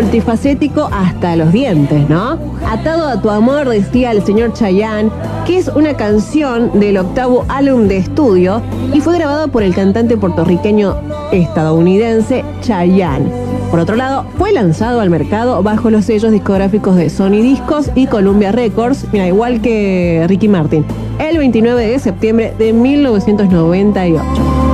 multifacético hasta los dientes, ¿no? Atado a tu amor, decía el señor Chayanne, que es una canción del 8º álbum de estudio y fue grabado por el cantante puertorriqueño estadounidense Chayanne. Por otro lado, fue lanzado al mercado bajo los sellos discográficos de Sony Discos y Columbia Records, mira, igual que Ricky Martin, el 29 de septiembre de 1998.